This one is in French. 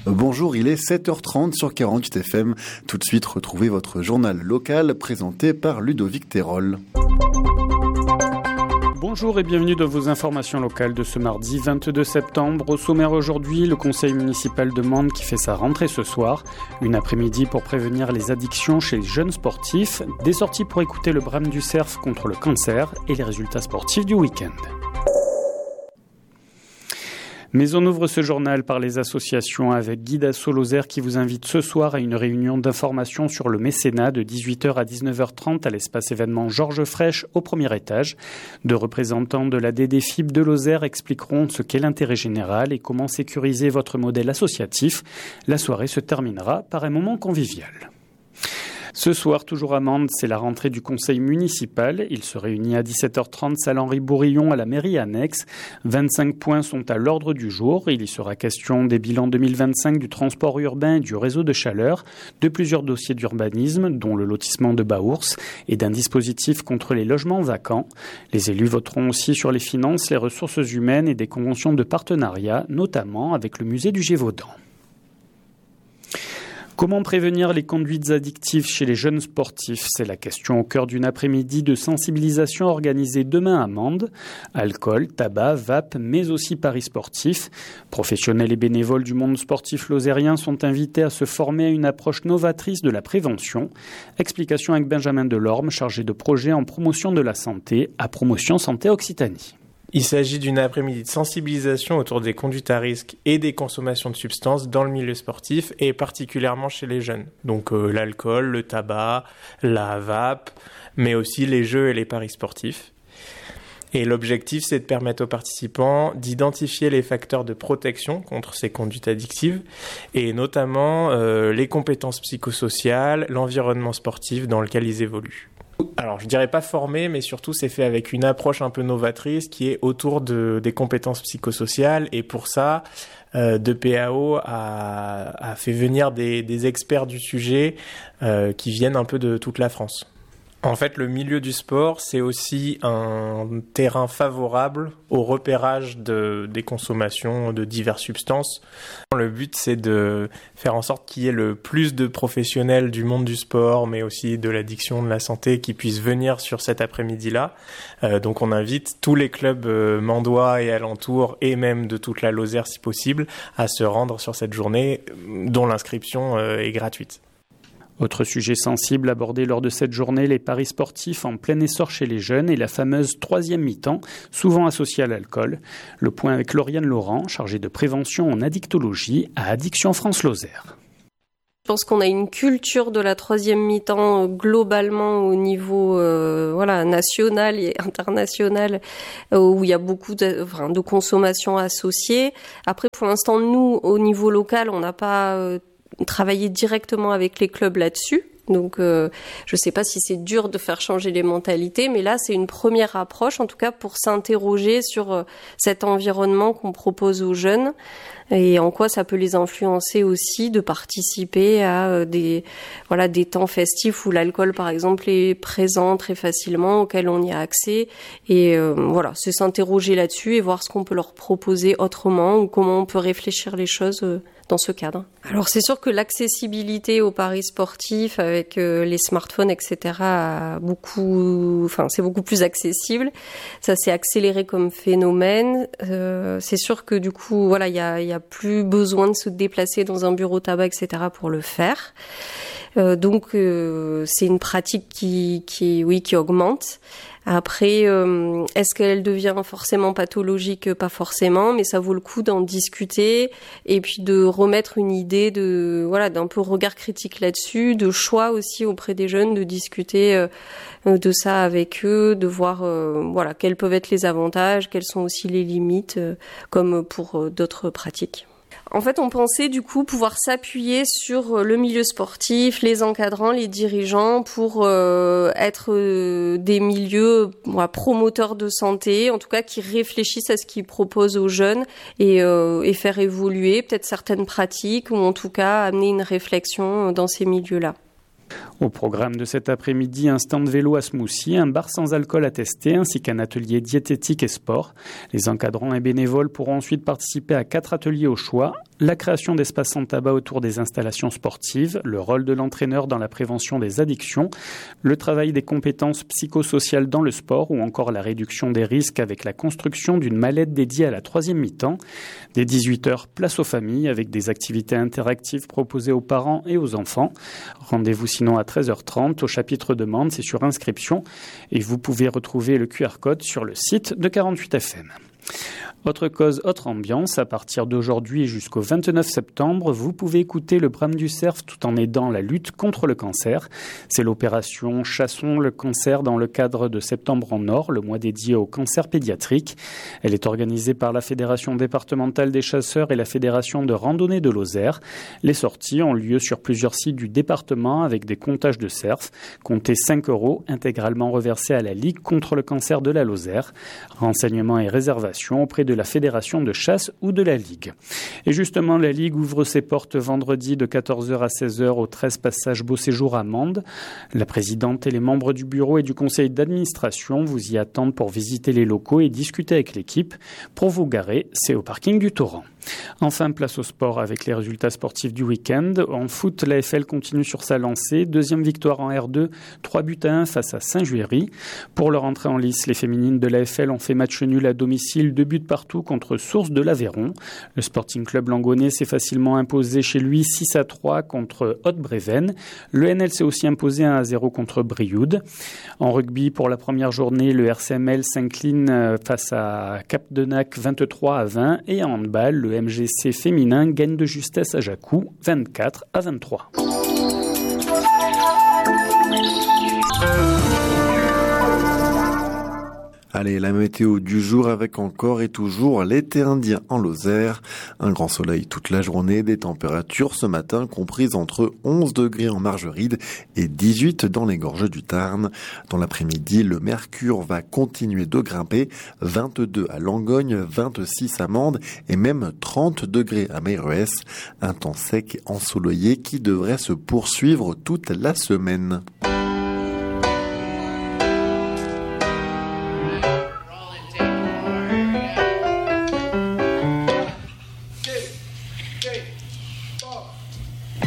Bonjour, il est 7h30 sur 48 FM. Tout de suite, retrouvez votre journal local présenté par Ludovic Terol. Bonjour et bienvenue dans vos informations locales de ce mardi 22 septembre. Au sommaire aujourd'hui, le conseil municipal de Mende qui fait sa rentrée ce soir. Une après-midi pour prévenir les addictions chez les jeunes sportifs. Des sorties pour écouter le brame du cerf contre le cancer et les résultats sportifs du week-end. Mais on ouvre ce journal par les associations avec Guy d'Asso Lozère qui vous invite ce soir à une réunion d'information sur le mécénat de 18h à 19h30 à l'espace événement Georges Frêche au premier étage. Deux représentants de la DDFIB de Lozère expliqueront ce qu'est l'intérêt général et comment sécuriser votre modèle associatif. La soirée se terminera par un moment convivial. Ce soir, toujours à Mende, c'est la rentrée du conseil municipal. Il se réunit à 17h30 salle Henri Bourillon à la mairie annexe. 25 points sont à l'ordre du jour. Il y sera question des bilans 2025 du transport urbain et du réseau de chaleur, de plusieurs dossiers d'urbanisme, dont le lotissement de Baours, et d'un dispositif contre les logements vacants. Les élus voteront aussi sur les finances, les ressources humaines et des conventions de partenariat, notamment avec le musée du Gévaudan. Comment prévenir les conduites addictives chez les jeunes sportifs ? C'est la question au cœur d'une après-midi de sensibilisation organisée demain à Mende. Alcool, tabac, vape, mais aussi paris sportifs. Professionnels et bénévoles du monde sportif lozérien sont invités à se former à une approche novatrice de la prévention. Explication avec Benjamin Delorme, chargé de projet en promotion de la santé à Promotion Santé Occitanie. Il s'agit d'une après-midi de sensibilisation autour des conduites à risque et des consommations de substances dans le milieu sportif et particulièrement chez les jeunes. Donc l'alcool, le tabac, la vape, mais aussi les jeux et les paris sportifs. Et l'objectif, c'est de permettre aux participants d'identifier les facteurs de protection contre ces conduites addictives et notamment les compétences psychosociales, l'environnement sportif dans lequel ils évoluent. Alors, je dirais pas formé, mais surtout c'est fait avec une approche un peu novatrice qui est autour des compétences psychosociales. Et pour ça, DPAO a fait venir des experts du sujet qui viennent un peu de toute la France. En fait, le milieu du sport, c'est aussi un terrain favorable au repérage des consommations de diverses substances. Le but, c'est de faire en sorte qu'il y ait le plus de professionnels du monde du sport, mais aussi de l'addiction, de la santé, qui puissent venir sur cet après-midi-là. Donc, on invite tous les clubs mendois et alentours, et même de toute la Lozère, si possible, à se rendre sur cette journée, dont l'inscription est gratuite. Autre sujet sensible abordé lors de cette journée, les paris sportifs en plein essor chez les jeunes et la fameuse troisième mi-temps, souvent associée à l'alcool. Le point avec Lauriane Laurent, chargée de prévention en addictologie à Addiction France Lozère. Je pense qu'on a une culture de la troisième mi-temps globalement au niveau national et international où il y a beaucoup de consommation associée. Après, pour l'instant, nous, au niveau local, on n'a pas travailler directement avec les clubs là-dessus. Donc, je sais pas si c'est dur de faire changer les mentalités, mais là, c'est une première approche, en tout cas, pour s'interroger sur cet environnement qu'on propose aux jeunes et en quoi ça peut les influencer aussi de participer à des temps festifs où l'alcool, par exemple, est présent très facilement, auquel on y a accès. Et c'est s'interroger là-dessus et voir ce qu'on peut leur proposer autrement ou comment on peut réfléchir les choses dans ce cadre. Alors c'est sûr que l'accessibilité aux paris sportifs avec les smartphones, etc., c'est beaucoup plus accessible. Ça s'est accéléré comme phénomène. C'est sûr que du coup, il y a plus besoin de se déplacer dans un bureau tabac, etc., pour le faire. Donc c'est une pratique qui augmente. Après, est-ce qu'elle devient forcément pathologique ? Pas forcément, mais ça vaut le coup d'en discuter et puis de remettre une idée d'un peu regard critique là-dessus, de choix aussi auprès des jeunes, de discuter de ça avec eux, de voir quels peuvent être les avantages, quelles sont aussi les limites, comme pour d'autres pratiques. En fait, on pensait du coup pouvoir s'appuyer sur le milieu sportif, les encadrants, les dirigeants pour être des milieux promoteurs de santé, en tout cas qui réfléchissent à ce qu'ils proposent aux jeunes et faire évoluer peut-être certaines pratiques ou en tout cas amener une réflexion dans ces milieux-là. Au programme de cet après-midi, un stand vélo à Smoussy, un bar sans alcool à tester, ainsi qu'un atelier diététique et sport. Les encadrants et bénévoles pourront ensuite participer à 4 ateliers au choix, La création d'espaces sans tabac autour des installations sportives, le rôle de l'entraîneur dans la prévention des addictions, le travail des compétences psychosociales dans le sport ou encore la réduction des risques avec la construction d'une mallette dédiée à la 3e mi-temps. Dès 18h, place aux familles avec des activités interactives proposées aux parents et aux enfants. Rendez-vous sinon à 13h30 au chapitre demande, c'est sur inscription et vous pouvez retrouver le QR code sur le site de 48FM. Autre cause, autre ambiance, à partir d'aujourd'hui et jusqu'au 29 septembre, vous pouvez écouter le Brame du Cerf tout en aidant la lutte contre le cancer. C'est l'opération Chassons le cancer dans le cadre de Septembre en Or, le mois dédié au cancer pédiatrique. Elle est organisée par la Fédération départementale des chasseurs et la Fédération de randonnée de Lozère. Les sorties ont lieu sur plusieurs sites du département avec des comptages de cerfs. Comptez 5 € intégralement reversés à la Ligue contre le cancer de la Lozère. Renseignements et réservations auprès de la Fédération de chasse ou de la Ligue. Et justement, la Ligue ouvre ses portes vendredi de 14h à 16h au 13 passage Beau Séjour à Mende. La présidente et les membres du bureau et du conseil d'administration vous y attendent pour visiter les locaux et discuter avec l'équipe. Pour vous garer, c'est au parking du Torrent. Enfin, place au sport avec les résultats sportifs du week-end. En foot, l'AFL continue sur sa lancée. 2e victoire en R2, 3-1 face à Saint-Juéry. Pour leur entrée en lice, les féminines de l'AFL ont fait match nul à domicile, 2 buts partout contre Source de l'Aveyron. Le Sporting Club Langonais s'est facilement imposé chez lui 6-3 contre Haute-Bréven. Le NL s'est aussi imposé 1-0 contre Brioude. En rugby, pour la première journée, le RCML s'incline face à Cap-Denac 23-20 et en handball, le MGC féminin gagne de justesse à Jacou 24-23. Allez, la météo du jour avec encore et toujours l'été indien en Lozère. Un grand soleil toute la journée, des températures ce matin comprises entre 11 degrés en Margeride et 18 dans les gorges du Tarn. Dans l'après-midi, le mercure va continuer de grimper, 22 à Langogne, 26 à Mende et même 30 degrés à Meyrues. Un temps sec ensoleillé qui devrait se poursuivre toute la semaine.